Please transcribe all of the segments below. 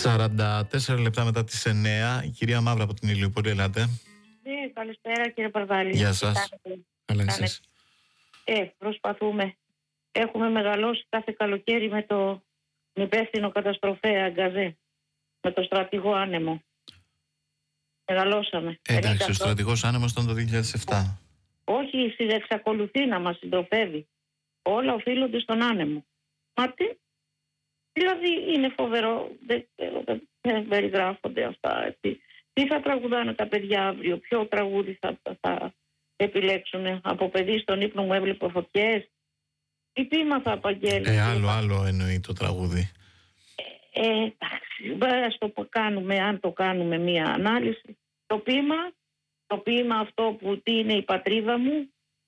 44 λεπτά μετά τις 9. Η κυρία Μαύρα από την Ηλιούπολη, ελάτε. Ναι, καλησπέρα κύριε Παρδάλη. Γεια σας. Καλά εσείς. Προσπαθούμε. Έχουμε μεγαλώσει κάθε καλοκαίρι με το υπεύθυνο καταστροφέα Γκαζέ. Με το στρατηγό Άνεμο. Μεγαλώσαμε. Εντάξει, ο στρατηγός Άνεμος ήταν το 2007. Όχι, εξακολουθεί να μας συντροφεύει. Όλα οφείλονται στον Άνεμο. Μα τι, δηλαδή είναι φοβερό. Δεν περιγράφονται αυτά. Έτσι. Τι θα τραγουδάνε τα παιδιά αύριο, ποιο τραγούδι θα επιλέξουν. Από παιδί στον ύπνο μου έβλεπε φωτιές. Τι ποίημα θα απαγγέλνει. Άλλο εννοεί το τραγούδι. Εντάξει, ας το κάνουμε, αν το κάνουμε μία ανάλυση. Το ποίημα αυτό που τι είναι η πατρίδα μου,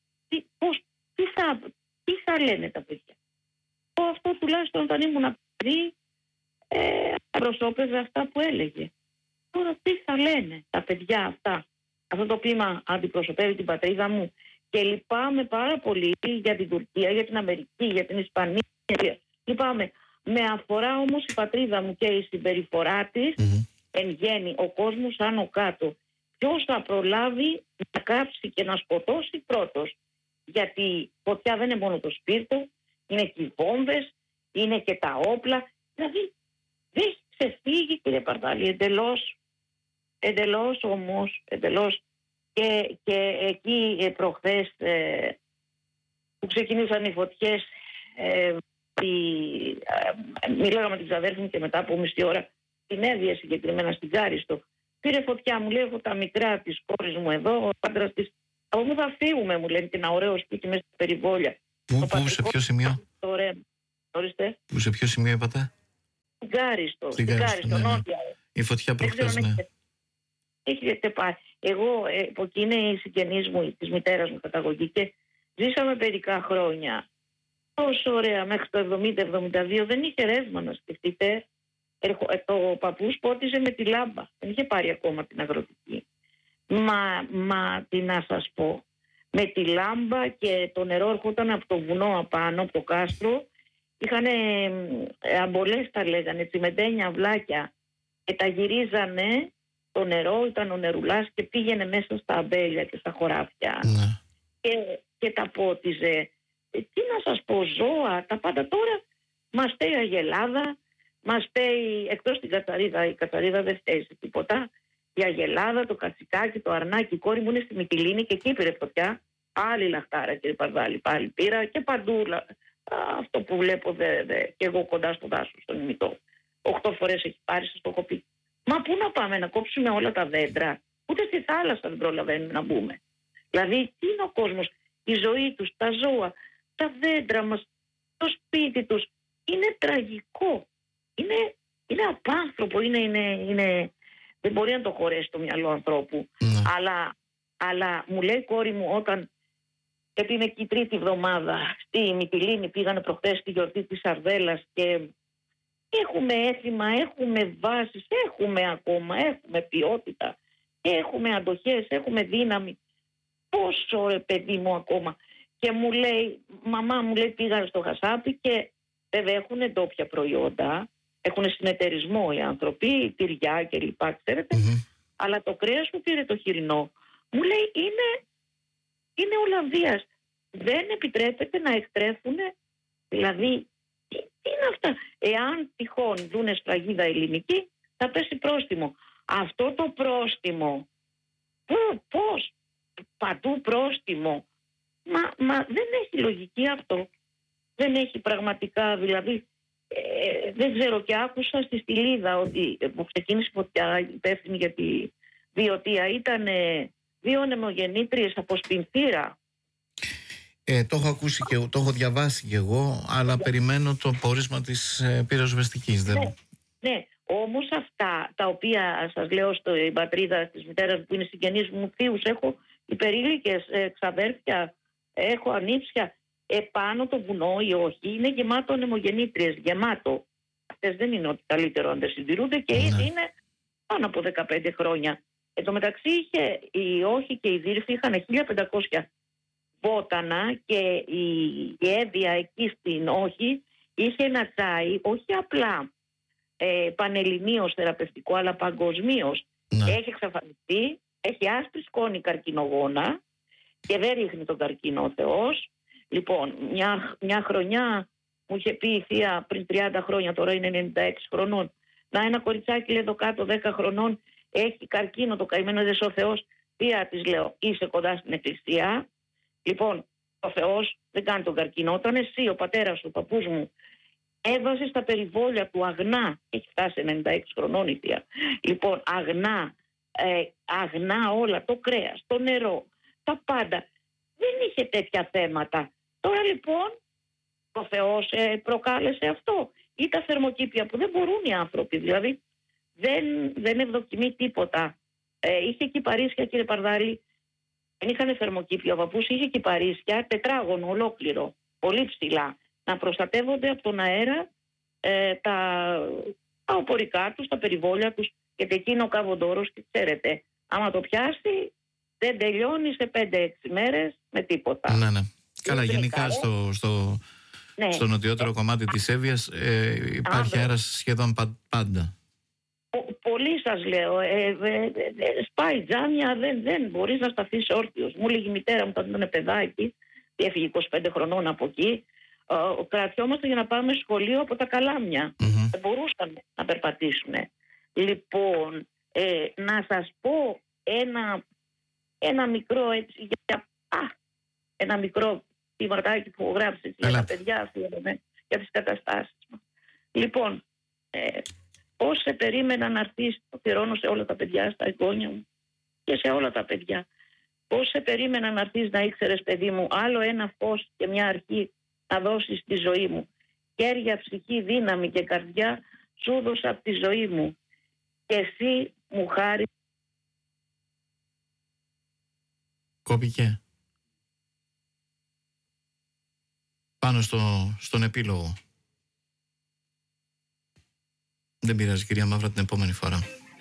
τι θα λένε τα παιδιά. Αυτό τουλάχιστον όταν ήμουν παιδί προσώπευε αυτά που έλεγε. Τώρα τι θα λένε τα παιδιά αυτά. Αυτό το ποίημα αντιπροσωπεύει την πατρίδα μου και λυπάμαι πάρα πολύ για την Τουρκία, για την Αμερική, για την Ισπανία. Λυπάμαι. Με αφορά όμως η πατρίδα μου και η συμπεριφορά της, εν γέννη, ο κόσμος άνω κάτω. Ποιος θα προλάβει να κάψει και να σκοτώσει πρώτος. Γιατί φωτιά δεν είναι μόνο το σπίρτο, είναι και οι βόμβες, είναι και τα όπλα. Δηλαδή δεν έχει ξεφύγει, κύριε Παρδάλη, εντελώς όμως. Και εκεί προχθές που ξεκινήσαν οι φωτιές, μιλάγα με την ξαδέρφη μου και μετά από μισή ώρα την έβγαινε συγκεκριμένα στην Κάριστο. Πήρε φωτιά, μου λέει, έχω τα μικρά της κόρης μου εδώ, ο άντρας της. Από μου θα φύγουμε, μου λένε, και ένα ωραίο σπίτι μέσα στην περιβόλια. Πού, σε ποιο σημείο? Ορίστε. Πού, σε ποιο σημείο είπατε? Στην Κάριστο, νότια. Η φωτιά προχθές, ναι. Έχετε πάει. Εγώ, που εκεί είναι οι συγγενείς μου, της μητέρας μου καταγωγή και ζήσαμε μερικά χρόνια. Τόσο ωραία, μέχρι το 70-72 δεν είχε ρεύμα, να σκεφτείτε. Το παππούς πότιζε με τη λάμπα. Δεν είχε πάρει ακόμα την αγροτική. Μα τι να σας πω. Με τη λάμπα και το νερό έρχονταν από το βουνό απάνω, από το κάστρο. Είχαν αμπολές, τα λέγανε, τσιμεντένια αυλάκια. Και τα γυρίζανε, το νερό ήταν ο νερουλάς και πήγαινε μέσα στα αμπέλια και στα χωράφια. Και τα πότιζε. Τι να σας πω, ζώα, τα πάντα. Τώρα μας φταίει η αγελάδα, μας φταίει, εκτός την κατσαρίδα, η κατσαρίδα δεν φταίει σε τίποτα. Η αγελάδα, το κατσικάκι, το αρνάκι, η κόρη μου είναι στη Μυτιλήνη και εκεί πήρε φωτιά. Άλλη λαχτάρα, κύριε Παρδάλη, πάλι πήρα και παντού. Αυτό που βλέπω και εγώ κοντά στο δάσος, στον ημιτό. 8 φορές έχει πάρει, σας το έχω πει. Μα πού να πάμε, να κόψουμε όλα τα δέντρα? Ούτε στη θάλασσα δεν προλαβαίνουμε να μπούμε. Δηλαδή, τι είναι ο κόσμος, η ζωή τους, τα ζώα, τα δέντρα μας, το σπίτι τους. Είναι τραγικό. Είναι απάνθρωπο. Δεν μπορεί να το χωρέσει το μυαλό ανθρώπου. Αλλά μου λέει η κόρη μου, όταν, γιατί είναι εκεί τρίτη εβδομάδα, στη Μυτιλήνη πήγανε προχθές στη γιορτή της Σαρδέλας και έχουμε έθιμα, έχουμε βάσεις, έχουμε ακόμα, έχουμε ποιότητα, έχουμε αντοχές, έχουμε δύναμη. Πόσο παιδί μου ακόμα. Και μου λέει, μαμά μου λέει, πήγαν στο Χασάπι και βέβαια έχουν ντόπια προϊόντα, έχουν συνεταιρισμό οι άνθρωποι, τυριά και λοιπά, ξέρετε, αλλά το κρέας που πήρε το χοιρινό, μου λέει, είναι Ολλανδίας. Δεν επιτρέπεται να εκτρέφουν, δηλαδή, τι είναι αυτά. Εάν τυχόν δούνε σφραγίδα ελληνική, θα πέσει πρόστιμο. Αυτό το πρόστιμο, πώς, παντού πρόστιμο. Μα δεν έχει λογική αυτό. Δεν έχει πραγματικά, δηλαδή, δεν ξέρω, και άκουσα στη Στυλίδα ότι που ξεκίνησε η φωτιά υπεύθυνη για τη Βιωτία ήταν 2 νεμογεννήτριες από Σπινθήρα. Το έχω ακούσει και το έχω διαβάσει και εγώ, αλλά περιμένω το πόρισμα της πυροσβεστικής. Ναι, όμως αυτά τα οποία σας λέω στην πατρίδα της μητέρας που είναι συγγενείς μου, θείους, έχω υπερήλικες, ξαδέρφια, έχω ανήψια. Επάνω το βουνό ή όχι είναι γεμάτο νεμογεννήτριες, γεμάτο. Αυτές δεν είναι ότι καλύτερο αν δεν συντηρούνται και ήδη είναι πάνω από 15 χρόνια. Εν τω μεταξύ η όχι και η Δύρφη είχαν 1500 βότανα και η Εύβοια εκεί στην όχι είχε ένα τσάι, όχι απλά πανελληνίως θεραπευτικό, αλλά παγκοσμίως έχει εξαφανιστεί, έχει άσπρη σκόνη καρκινογόνα και δεν ρίχνει τον καρκίνο ο Θεός. Λοιπόν, μια χρονιά μου είχε πει η θεία πριν 30 χρόνια, τώρα είναι 96 χρονών, να ένα κοριτσάκι λέει εδώ κάτω 10 χρονών έχει καρκίνο, το καημένο δεν ο Θεός. Θεία, της λέω, είσαι κοντά στην εκκλησία. Λοιπόν, ο Θεός δεν κάνει τον καρκίνο. Όταν εσύ, ο πατέρας σου, ο παππούς μου, έβαζε στα περιβόλια του αγνά, έχει φτάσει 96 χρονών η θεία, λοιπόν, αγνά όλα, το κρέας, το νερό, τα πάντα. Δεν είχε τέτοια θέματα. Τώρα λοιπόν ο Θεός προκάλεσε αυτό. Ή τα θερμοκήπια που δεν μπορούν οι άνθρωποι, δηλαδή δεν ευδοκιμεί τίποτα. Είχε κυπαρίσια, κύριε Παρδάλη, δεν είχαν θερμοκήπια. Ο παππούς είχε κυπαρίσια, τετράγωνο ολόκληρο, πολύ ψηλά, να προστατεύονται από τον αέρα τα οπορικά τους, τα περιβόλια τους, γιατί εκείνο ο καβοντόρος, και ξέρετε, άμα το πιάσει δεν τελειώνει σε 5-6 μέρες με τίποτα. Ναι. Καλά, γενικά στο νοτιότερο κομμάτι της Εύβοιας υπάρχει αέρας σχεδόν πάντα. Πολύ σας λέω, σπάει τζάμια, δεν μπορείς να σταθείς όρθιος. Μου λέγει η μητέρα μου όταν ήταν παιδάκι, έφυγε 25 χρονών από εκεί, κρατιόμαστε για να πάμε σχολείο από τα καλάμια. Δεν μπορούσαμε να περπατήσουμε. Λοιπόν, να σας πω ένα μικρό έτσι, ένα μικρό τιμαρτάκι που έχω γράψει για τα παιδιά, για τις καταστάσεις μας. Λοιπόν, πώς σε περίμενα να έρθεις, το αφιερώνω σε όλα τα παιδιά, στα εγγόνια μου και σε όλα τα παιδιά. Πώς σε περίμενα να έρθεις, να ήξερες, παιδί μου, άλλο ένα φως και μια αρχή να δώσεις στη ζωή μου. Χέρια, ψυχή, δύναμη και καρδιά σου έδωσα από τη ζωή μου. Και εσύ μου χάρη. Κόπηκε. Πάνω στον επίλογο. Δεν πειράζει, κυρία Μαύρα, την επόμενη φορά.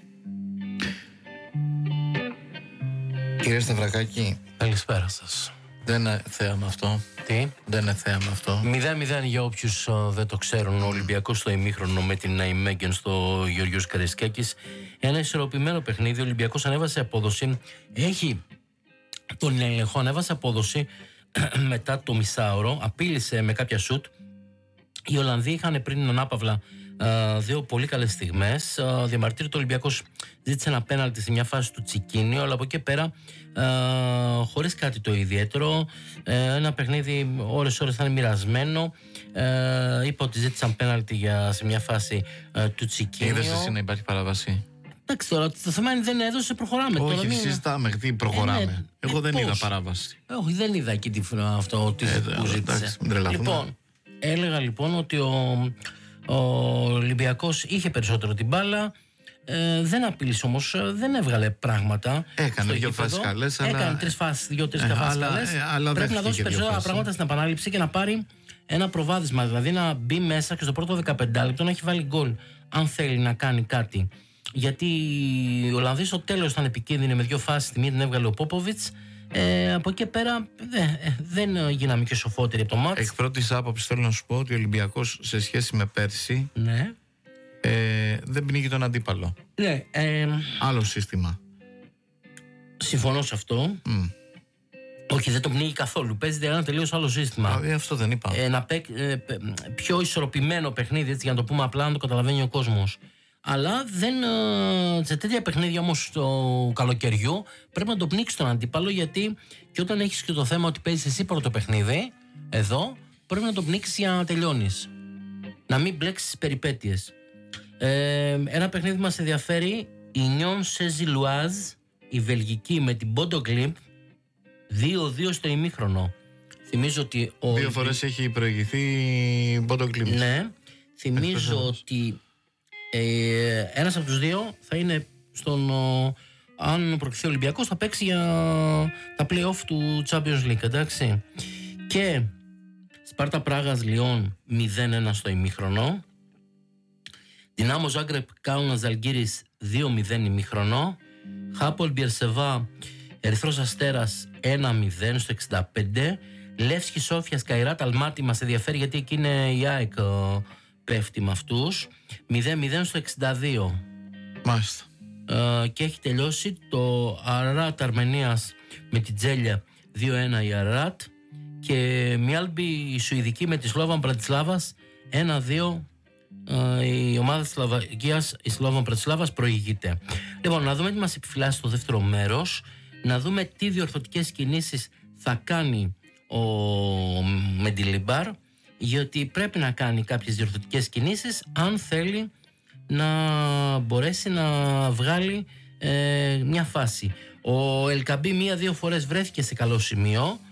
Κύριε Σταυρακάκη, καλησπέρα σας. Δεν είναι θέαμα αυτό. Τι? Δεν είναι θέαμα αυτό. 0-0 για όποιους δεν το ξέρουν. Ο Ολυμπιακός στο ημίχρονο με την Ναϊμέγγεν στο Γεωργίος Καραϊσκάκης. Ένα ισορροπημένο παιχνίδι. Ο Ολυμπιακός ανέβασε απόδοση. Έχει τον ελεγχό, ανέβασε απόδοση μετά το μισάωρο. Απείλησε με κάποια σουτ. Οι Ολλανδοί είχαν πριν ανάπαυλα δύο πολύ καλές στιγμές. Διαμαρτύρεται ο Ολυμπιακός, ζήτησε ένα πέναλτι σε μια φάση του Τσικίνιο, αλλά από εκεί πέρα χωρίς κάτι το ιδιαίτερο. Ένα παιχνίδι ώρες θα είναι μοιρασμένο. Είπα ότι ζήτησαν πέναλτι σε μια φάση του Τσικίνιο. Είδες εσύ να υπάρχει παράβαση? Εντάξει, τώρα το θέμα είναι δεν έδωσε, προχωράμε. Όχι, τώρα, συζητάμε, τι προχωράμε. Εγώ δεν είδα παράβαση. Όχι, δεν είδα εκεί αυτό που ζήτησε. Λοιπόν, έλεγα λοιπόν ότι ο Ολυμπιακός είχε περισσότερο την μπάλα, δεν απειλήσε όμως, δεν έβγαλε πράγματα. Έκανε δύο φάσεις καλές. Έκανε δύο-τρεις φάσεις καλές. Πρέπει να δώσει περισσότερα πράγματα στην επανάληψη και να πάρει ένα προβάδισμα. Δηλαδή να μπει μέσα και στο πρώτο 15 λεπτό να έχει βάλει γκολ, αν θέλει να κάνει κάτι. Γιατί οι Ολλανδοί στο τέλος ήταν επικίνδυνοι με δύο φάσεις. Τη μία την έβγαλε ο Πόποβιτς. Από εκεί πέρα δεν γίναμε και σοφότεροι από το μάτς. Εκ πρώτης άποψης θέλω να σου πω ότι ο Ολυμπιακός σε σχέση με πέρσι δεν πνίγει τον αντίπαλο. Ναι, άλλο σύστημα. Συμφωνώ σε αυτό. Όχι, δεν το πνίγει καθόλου. Παίζει ένα τελείως άλλο σύστημα. Αυτό δεν είπα. Πιο ισορροπημένο παιχνίδι, έτσι, για να το πούμε απλά, να το καταλαβαίνει ο κόσμος. Αλλά σε τέτοια παιχνίδια όμως του καλοκαιριού πρέπει να το πνίξει τον αντίπαλο, γιατί και όταν έχεις και το θέμα ότι παίζεις εσύ πρώτο παιχνίδι εδώ, πρέπει να το πνίξεις για να τελειώνεις, να μην μπλέξεις τις περιπέτειες. Ένα παιχνίδι μας ενδιαφέρει, η Νιόν Σεζιλουάζ, η Βελγική, με την Bodo Glimt, 2-2 στο ημίχρονο. Θυμίζω ότι δύο φορές έχει προηγηθεί η Bodo Glimt. Ναι, θυμίζω ότι ένας από τους δύο θα είναι αν προκριθεί ο Ολυμπιακός, θα παίξει για τα play-off του Champions League, εντάξει. Και Σπάρτα Πράγας Λιόν 0-1 στο ημίχρονο. Δυνάμο Ζάγκρεπ Κάουνας Ζαλγκίρις 2-0 ημίχρονο. Χάπολ Μπιερσεβά Ερυθρός Αστέρας 1-0 στο 65. Λεύσκι Σόφια Καϊράτ Αλμάτι μας ενδιαφέρει, γιατί εκεί είναι η ΑΕΚ πέφτει με αυτούς. 0-0 στο 62. Μάλιστα. Και έχει τελειώσει το Αράτ Αρμενίας με την Τζέλια 2-1 η Αράτ, και Μιάλμπι η Σουηδική με τη Σλόβαν Μπρατισλάβας 1-2. Η ομάδα της Σλοβακίας, η Σλόβαν Μπρατισλάβας, προηγείται. Λοιπόν, να δούμε τι μας επιφυλάσσει στο δεύτερο μέρος, να δούμε τι διορθωτικές κινήσεις θα κάνει ο Μεντιλιμπάρ, γιατί πρέπει να κάνει κάποιες διορθωτικές κινήσεις αν θέλει να μπορέσει να βγάλει μια φάση. Ο Ελκαμπή 1-2 φορές βρέθηκε σε καλό σημείο,